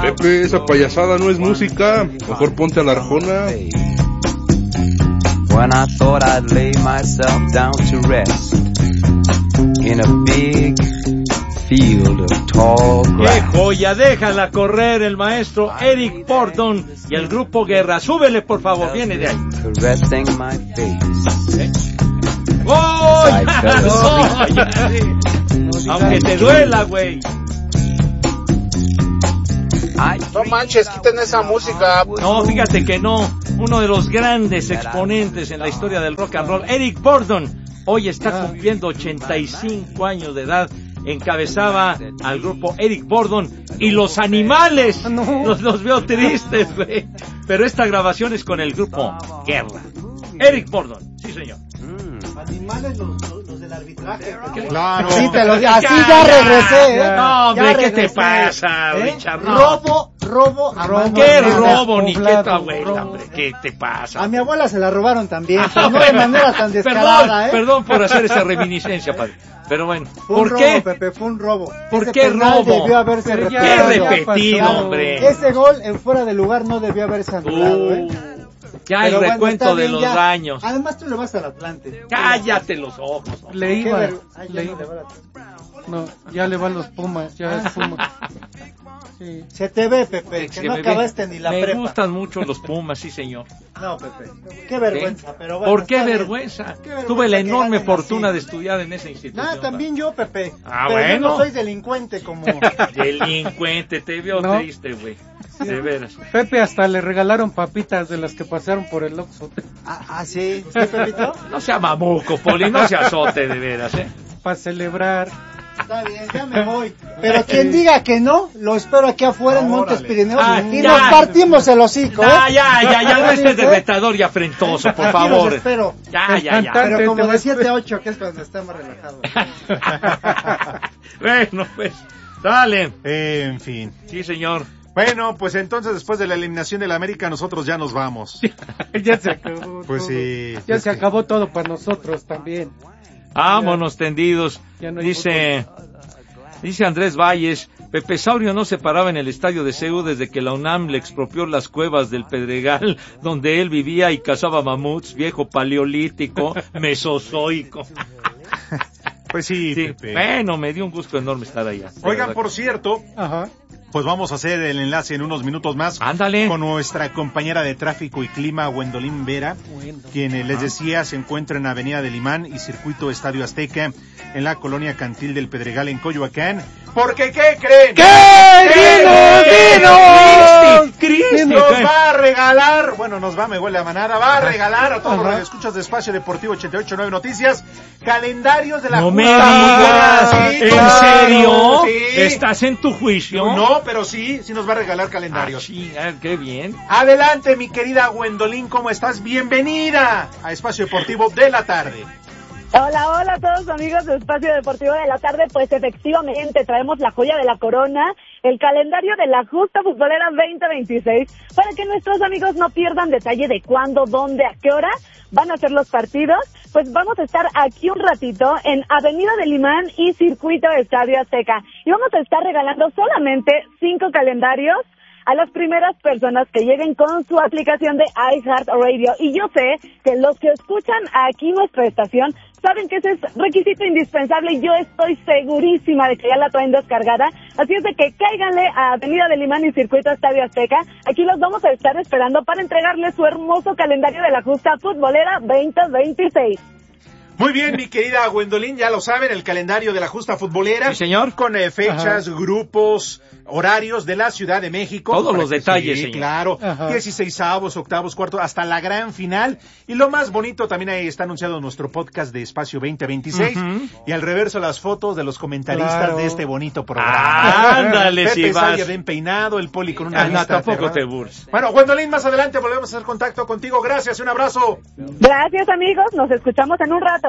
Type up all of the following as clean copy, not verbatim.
Pepe, esa payasada no es música. Mejor ponte a la Arjona. When I thought I'd lay myself down to rest in a big field of tall grass. ¡Qué joya! Déjala correr el maestro Eric Burdon y el grupo Guerra. Súbele, por favor, viene de ahí. Caressing my face. ¡Oh! Aunque te duela, güey. No manches, quiten esa música. No, fíjate que no. Uno de los grandes exponentes en la historia del rock and roll, Eric Burdon, hoy está cumpliendo 85 años de edad. Encabezaba al grupo Eric Burdon y Los Animales. Los veo tristes, güey. Pero esta grabación es con el grupo Guerra. Eric Burdon, sí señor. Animales los del arbitraje. Claro. Sí, así ya regresé, ¿eh? No, hombre, ya ¿qué te regresé, pasa, Richard? No. Robo. ¿Qué robo, ni qué tu abuela, hombre? ¿Qué te pasa? A mi abuela se la robaron también, pero no de manera tan descarada, Perdón por hacer esa reminiscencia, padre. Pero bueno, ¿por qué? Pepe, fue un robo. ¿Por Ese qué robo? Debió haberse repetido. ¿Qué repetido, hombre? Ese gol en fuera de lugar no debió haberse anulado, ¿eh? Ya el recuento de los daños. Además tú le vas al Atlante. Cállate los ojos. Hombre. Le iba. No, ya le van los Pumas, ya es Pumas. Sí. Se te ve, Pepe, que no acabaste ni la prepa. Me gustan mucho los Pumas, sí señor. No, Pepe, qué vergüenza, ¿sí? Pero bueno. ¿Por qué vergüenza? Tuve la enorme fortuna de estudiar en esa institución. Ah, también yo, Pepe. Ah, pero bueno. yo no soy delincuente como... Delincuente, te veo triste, güey. De veras. Pepe hasta le regalaron papitas de las que pasaron por el Oxxo. ¿Sí? ¿Sí, Pepito? No sea mamuco, Poli, no se azote, de veras, Para celebrar. Está bien, ya me voy. Pero quien diga que no, lo espero aquí afuera en Montes Pirineos y nos partimos el hocico, Ya, no estés de retador y afrentoso, por favor. Los espero. Ya. Pero como de 7 a 8, que es cuando estamos relajados. Bueno, pues, dale. En fin. Sí, señor. Bueno, pues entonces después de la eliminación de la América nosotros ya nos vamos. Ya se acabó. Pues todo. Sí. Ya se acabó todo para nosotros también. Vámonos tendidos. No dice Andrés Valles, Pepe Saurio no se paraba en el estadio de CEU desde que la UNAM le expropió las cuevas del Pedregal, donde él vivía y cazaba mamuts, viejo paleolítico, mesozoico. Pues sí, Pepe. Bueno, me dio un gusto enorme estar allá. Oigan, por cierto, pues vamos a hacer el enlace en unos minutos más. Ándale. Con nuestra compañera de tráfico y clima, Gwendolyn Vera, quien les decía se encuentra en Avenida del Imán y Circuito Estadio Azteca, en la colonia Cantil del Pedregal, en Coyoacán. Porque, ¿qué creen? ¡Cristi! Nos va a regalar, me huele a manada, va a regalar a todos los escuchas de Espacio Deportivo 88.9 Noticias, calendarios de la No me Junta. digas, ¿en serio? Sí. ¿Estás en tu juicio? No, pero sí nos va a regalar calendarios. Qué bien. Adelante, mi querida Gwendolyn, ¿cómo estás? Bienvenida a Espacio Deportivo de la Tarde. Hola a todos amigos de Espacio Deportivo de la Tarde. Pues efectivamente traemos la joya de la corona, el calendario de la Justa Futbolera 2026, para que nuestros amigos no pierdan detalle de cuándo, dónde, a qué hora van a ser los partidos. Pues vamos a estar aquí un ratito en Avenida del Imán y Circuito Estadio Azteca, y vamos a estar regalando solamente 5 calendarios a las primeras personas que lleguen con su aplicación de iHeartRadio. Y yo sé que los que escuchan aquí nuestra estación saben que ese es requisito indispensable, y yo estoy segurísima de que ya la traen descargada. Así es de que cáiganle a Avenida del Imán y Circuito Estadio Azteca. Aquí los vamos a estar esperando para entregarles su hermoso calendario de la Justa Futbolera 2026. Muy bien, mi querida Gwendolyn, ya lo saben, el calendario de la Justa Futbolera. Sí, señor. Con fechas, grupos, horarios de la Ciudad de México. Todos los detalles, sí, señor. Claro. 16avos, octavos, cuartos, hasta la gran final. Y lo más bonito, también ahí está anunciado nuestro podcast de Espacio 2026. Y al reverso las fotos de los comentaristas de este bonito programa. Ándale, Pepe si vas. Saya bien peinado, el Poli con una lista. Tampoco te burles. Bueno, Gwendolyn, más adelante volvemos a hacer contacto contigo. Gracias, un abrazo. Gracias, amigos. Nos escuchamos en un rato.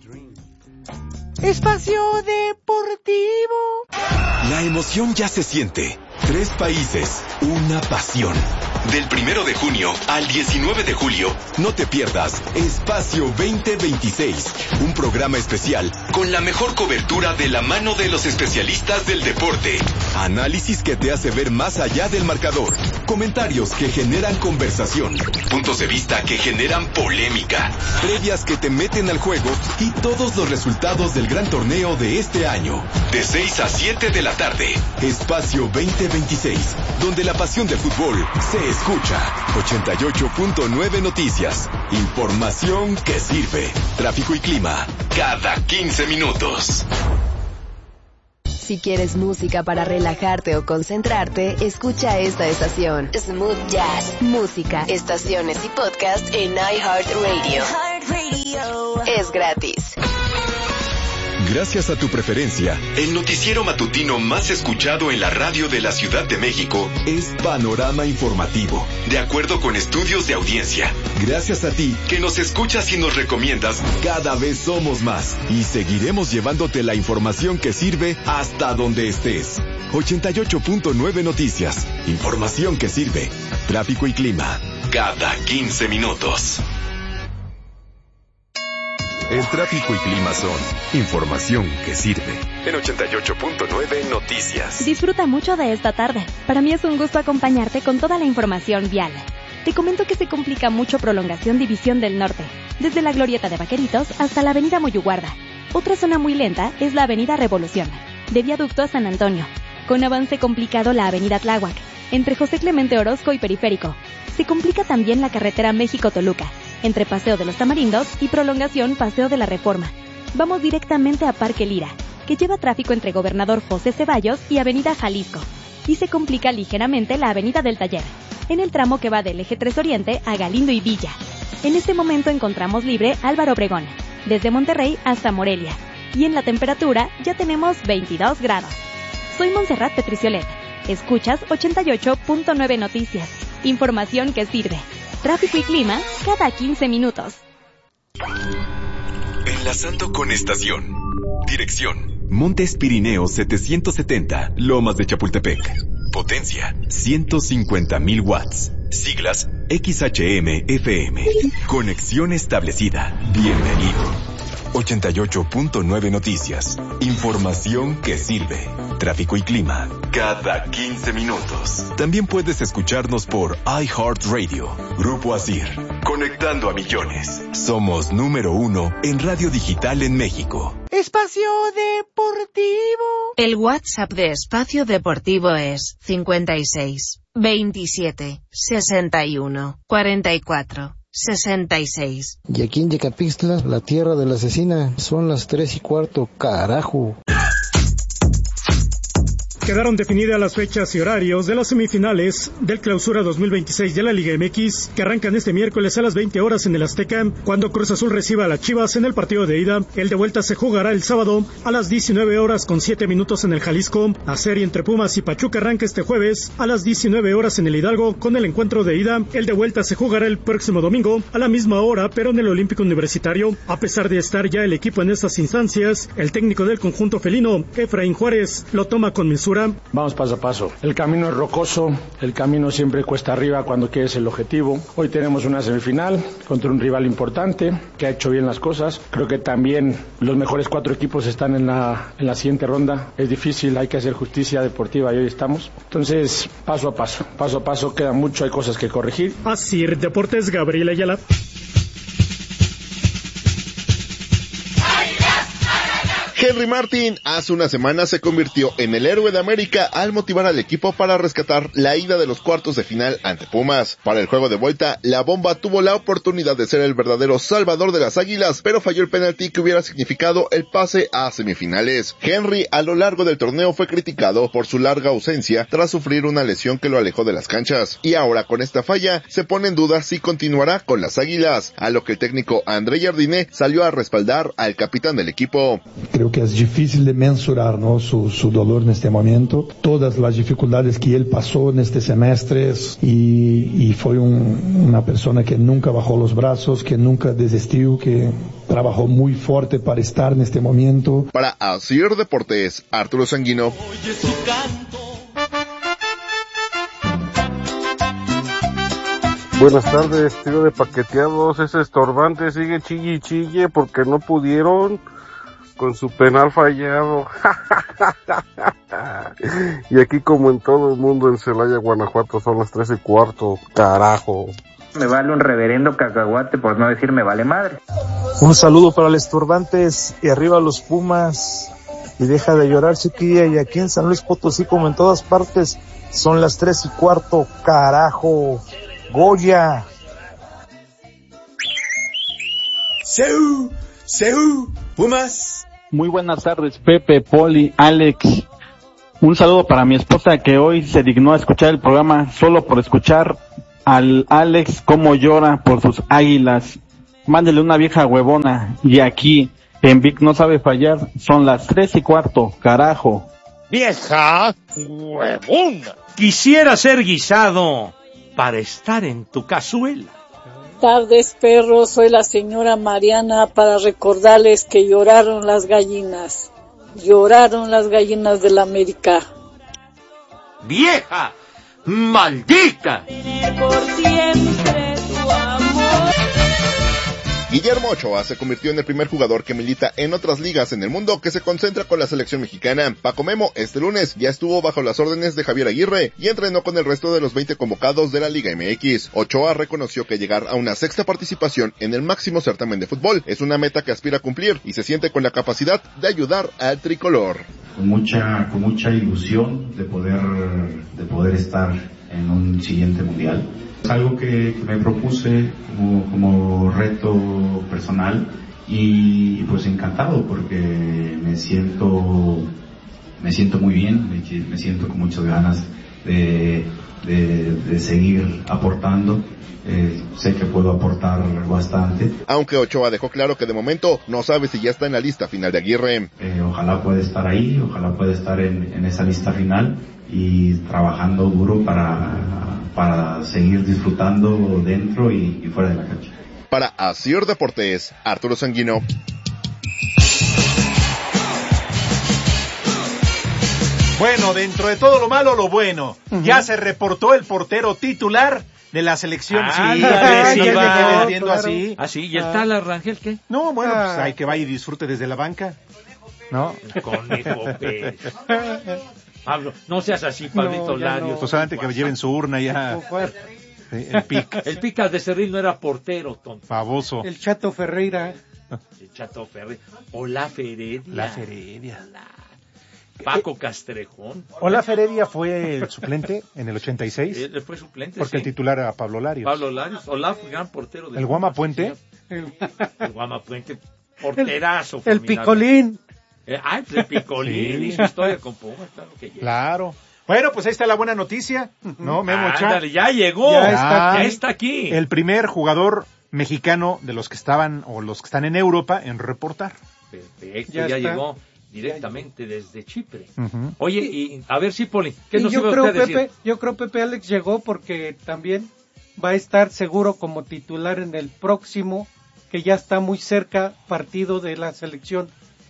Espacio Deportivo. La emoción ya se siente. 3 países, una pasión. Del 1 de junio al 19 de julio, no te pierdas Espacio 2026, un programa especial con la mejor cobertura de la mano de los especialistas del deporte. Análisis que te hace ver más allá del marcador, comentarios que generan conversación, puntos de vista que generan polémica, previas que te meten al juego y todos los resultados del gran torneo de este año. De 6 a 7 de la tarde, Espacio 2026, donde la pasión del fútbol se escucha. 88.9 Noticias. Información que sirve. Tráfico y clima cada 15 minutos. Si quieres música para relajarte o concentrarte, escucha esta estación. Smooth Jazz. Música, estaciones y podcast en iHeartRadio. Es gratis. Gracias a tu preferencia, el noticiero matutino más escuchado en la radio de la Ciudad de México es Panorama Informativo, de acuerdo con estudios de audiencia. Gracias a ti, que nos escuchas y nos recomiendas, cada vez somos más y seguiremos llevándote la información que sirve hasta donde estés. 88.9 Noticias, información que sirve. Tráfico y clima, cada 15 minutos. El tráfico y clima son información que sirve. En 88.9 Noticias. Disfruta mucho de esta tarde. Para mí es un gusto acompañarte con toda la información vial. Te comento que se complica mucho Prolongación División del Norte, desde la Glorieta de Vaqueritos hasta la Avenida Moyuguarda. Otra zona muy lenta es la Avenida Revolución, de Viaducto a San Antonio. Con avance complicado la Avenida Tláhuac, entre José Clemente Orozco y Periférico. Se complica también la carretera México-Toluca, entre Paseo de los Tamarindos y Prolongación Paseo de la Reforma. Vamos directamente a Parque Lira, que lleva tráfico entre Gobernador José Ceballos y Avenida Jalisco. Y se complica ligeramente la Avenida del Taller, en el tramo que va del Eje 3 Oriente a Galindo y Villa. En este momento encontramos libre Álvaro Obregón, desde Monterrey hasta Morelia. Y en la temperatura ya tenemos 22 grados. Soy Montserrat Petriciolet. Escuchas 88.9 Noticias. Información que sirve. Tráfico y clima cada 15 minutos. Enlazando con estación. Dirección: Montes Pirineos 770, Lomas de Chapultepec. Potencia: 150,000 watts. Siglas: XHM-FM. Conexión establecida. Bienvenido. 88.9 Noticias. Información que sirve. Tráfico y clima cada 15 minutos. También puedes escucharnos por iHeartRadio. Grupo Asir. Conectando a millones. Somos número 1 en radio digital en México. Espacio Deportivo. El WhatsApp de Espacio Deportivo es 56 27 61 44 66. Y aquí en Yecapixtla, la tierra de la asesina, son las 3:15, carajo. Quedaron definidas las fechas y horarios de las semifinales del Clausura 2026 de la Liga MX, que arrancan este miércoles a las 20 horas en el Azteca, cuando Cruz Azul reciba a las Chivas en el partido de ida. El de vuelta se jugará el sábado a las 19 horas con 7 minutos en el Jalisco. La serie entre Pumas y Pachuca arranca este jueves a las 19 horas en el Hidalgo con el encuentro de ida. El de vuelta se jugará el próximo domingo a la misma hora, pero en el Olímpico Universitario. A pesar de estar ya el equipo en estas instancias, el técnico del conjunto felino, Efraín Juárez, lo toma con mesura. Vamos paso a paso. El camino es rocoso, el camino siempre cuesta arriba cuando quieres el objetivo. Hoy tenemos una semifinal contra un rival importante que ha hecho bien las cosas. Creo que también los mejores 4 equipos están en la siguiente ronda. Es difícil, hay que hacer justicia deportiva y hoy estamos. Entonces, paso a paso, queda mucho, hay cosas que corregir. Asir Deportes, Gabriel Ayala. Henry Martin hace una semana se convirtió en el héroe de América al motivar al equipo para rescatar la ida de los cuartos de final ante Pumas. Para el juego de vuelta, la Bomba tuvo la oportunidad de ser el verdadero salvador de las Águilas, pero falló el penalti que hubiera significado el pase a semifinales. Henry a lo largo del torneo fue criticado por su larga ausencia tras sufrir una lesión que lo alejó de las canchas, y ahora con esta falla se pone en duda si continuará con las Águilas, a lo que el técnico André Jardine salió a respaldar al capitán del equipo. Creo que es difícil de mensurar, ¿no? su dolor en este momento, todas las dificultades que él pasó en este semestre, y fue una persona que nunca bajó los brazos, que nunca desistió, que trabajó muy fuerte para estar en este momento. Para Asir Deportes, Arturo Sanguino. Buenas tardes, tío de paqueteados. Ese estorbante sigue chille y chille porque no pudieron con su penal fallado. Y aquí, como en todo el mundo, en Celaya, Guanajuato, son las 3:15, carajo. Me vale un reverendo cacahuate, por no decir me vale madre. Un saludo para los estorbantes y arriba los Pumas. Y deja de llorar, chiquilla. Y aquí en San Luis Potosí, como en todas partes, son las 3:15, carajo. Goya. ¡Seu! ¡Pumas! Muy buenas tardes, Pepe, Poli, Alex. Un saludo para mi esposa que hoy se dignó a escuchar el programa solo por escuchar al Alex cómo llora por sus Águilas. Mándele una vieja huevona. Y aquí, en Vic no sabe fallar, son las 3:15, carajo. ¡Vieja huevona! Quisiera ser guisado para estar en tu cazuela. Tardes, perros, soy la señora Mariana para recordarles que lloraron las gallinas de la América. ¡Vieja maldita! Por siempre tu amor. Guillermo Ochoa se convirtió en el primer jugador que milita en otras ligas en el mundo que se concentra con la selección mexicana. Paco Memo este lunes ya estuvo bajo las órdenes de Javier Aguirre y entrenó con el resto de los 20 convocados de la Liga MX. Ochoa reconoció que llegar a una sexta participación en el máximo certamen de fútbol es una meta que aspira a cumplir y se siente con la capacidad de ayudar al tricolor. Con mucha ilusión de poder estar en un siguiente mundial. Es algo que me propuse como reto personal y pues encantado porque me siento muy bien, me siento con muchas ganas de seguir aportando. Sé que puedo aportar bastante. Aunque Ochoa dejó claro que de momento no sabe si ya está en la lista final de Aguirre. Ojalá pueda estar ahí, ojalá pueda estar en esa lista final y trabajando duro para seguir disfrutando dentro y fuera de la cancha. Para Asir Deportes, Arturo Sanguino. Bueno, dentro de todo lo malo, lo bueno. Ya se reportó el portero titular de la selección. Sí, va viendo así. Así, ¿y el tal Arrangel qué? No, bueno, pues hay que vaya y disfrute desde la banca. ¿No? Conejo Pérez. Pablo, no seas así, Pablito Larios. Pues antes que me lleven su urna ya. Sí, el Pic. El Picas de Cerril no era portero, tonto. Baboso. El Chato Ferreira. El Chato Ferreira. Olaf Heredia. La Heredia. Paco Castrejón. Olaf Heredia fue el suplente en el 86. Él fue suplente, porque el titular era Pablo Larios. Pablo Larios. Olaf, gran portero. ¿El Guama Puente? El Guama Puente, porterazo. El Picolín. El Picolín y su historia con Pumas, claro que llega. Claro. Bueno, pues ahí está la buena noticia, ¿no? Memo ya llegó. Ya está aquí. El primer jugador mexicano de los que estaban o los que están en Europa en reportar. Perfecto, ya llegó directamente desde Chipre. Oye, y a ver, Poli, ¿qué nos iba a decir? Yo creo Pepe Alex llegó porque también va a estar seguro como titular en el próximo, que ya está muy cerca, partido de la selección.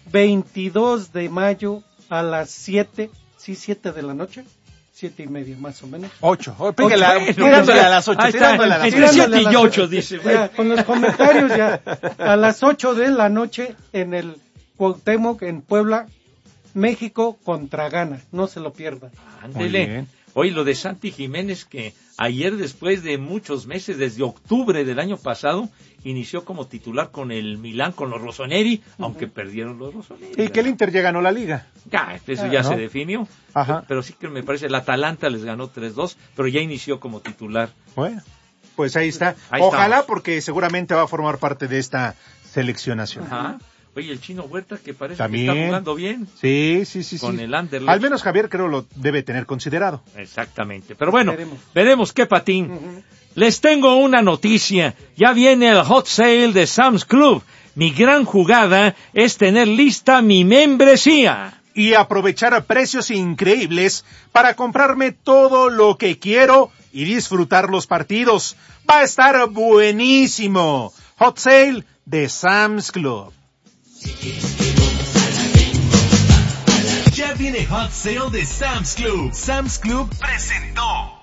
22 de mayo a las 7 de la noche, 7:30 más o menos. 8, tirándole a las 8, tirándole a las 8. Entre 7 y 8, dice. Ya, con los comentarios ya, a las 8 de la noche en el Cuauhtémoc, en Puebla, México contra Ghana, no se lo pierdan. Ándele. Oye, lo de Santi Jiménez, que ayer, después de muchos meses, desde octubre del año pasado, inició como titular con el Milán, con los Rossoneri, aunque perdieron los Rossoneri. Y que el Inter ya ganó la Liga. Eso ya se definió. Ajá. Pero sí que me parece, el Atalanta les ganó 3-2, pero ya inició como titular. Bueno, pues ahí está. Ojalá, estamos. Porque seguramente va a formar parte de esta selección nacional. Ajá. Oye, el Chino Huerta, que parece ¿también? Que está jugando bien. Sí. Con el Anderlecht. Al menos Javier creo lo debe tener considerado. Exactamente. Pero bueno, veremos qué patín. Les tengo una noticia. Ya viene el hot sale de Sam's Club. Mi gran jugada es tener lista mi membresía. Y aprovechar precios increíbles para comprarme todo lo que quiero y disfrutar los partidos. Va a estar buenísimo. Hot sale de Sam's Club. Ya viene Hot Sale de Sam's Club. Sam's Club presentó